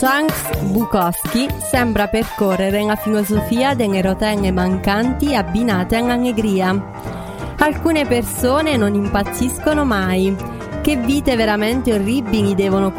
Charles Bukowski sembra percorrere la filosofia delle routine mancanti abbinate all'allegria. Alcune persone non impazziscono mai. Che vite veramente orribili devono